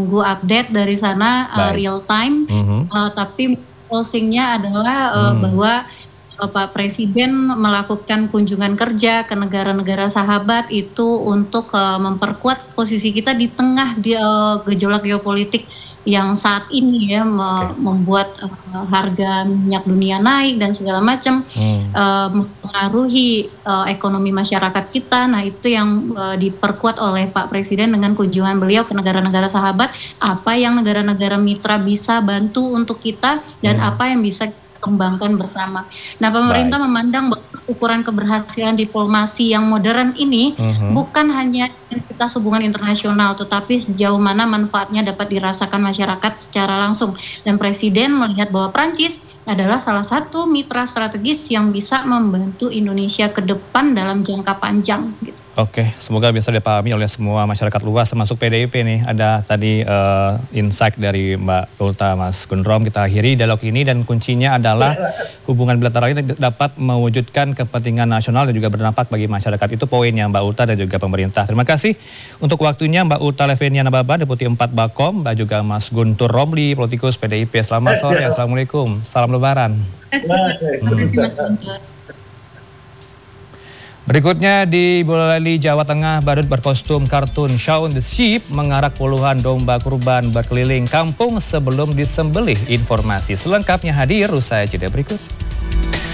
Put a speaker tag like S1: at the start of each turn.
S1: menunggu update dari sana real time, tapi closingnya adalah bahwa Pak Presiden melakukan kunjungan kerja ke negara-negara sahabat itu untuk memperkuat posisi kita di tengah gejolak geopolitik yang saat ini ya membuat harga minyak dunia naik dan segala macam, mempengaruhi ekonomi masyarakat kita. Nah itu yang diperkuat oleh Pak Presiden dengan kunjungan beliau ke negara-negara sahabat, apa yang negara-negara mitra bisa bantu untuk kita dan apa yang bisa kembangkan bersama. Nah, pemerintah memandang bahwa ukuran keberhasilan diplomasi yang modern ini bukan hanya intensitas hubungan internasional, tetapi sejauh mana manfaatnya dapat dirasakan masyarakat secara langsung. Dan Presiden melihat bahwa Prancis adalah salah satu mitra strategis yang bisa membantu Indonesia ke depan dalam jangka panjang. Gitu.
S2: Oke, semoga bisa dipahami oleh semua masyarakat luas, termasuk PDIP nih. Ada tadi insight dari Mbak Ulta, Mas Gundrom. Kita akhiri dialog ini dan kuncinya adalah hubungan bilateral ini dapat mewujudkan kepentingan nasional dan juga berdampak bagi masyarakat. Itu poinnya Mbak Ulta dan juga pemerintah. Terima kasih untuk waktunya Mbak Ulta Levenia Nababa, Deputi 4 Bakom, dan juga Mas Guntur Romli, politikus PDIP. Selamat sore, Assalamualaikum. Salam Lebaran. Berikutnya di Boyolali, Jawa Tengah, badut berkostum kartun Shaun the Sheep mengarak puluhan domba kurban berkeliling kampung sebelum disembelih. Informasi selengkapnya hadir usai jeda berikut.